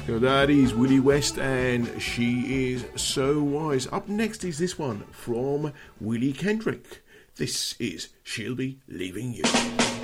Now that is Willie West and She Is So Wise. Up next is this one from Willie Kendrick. This is She'll Be Leaving You.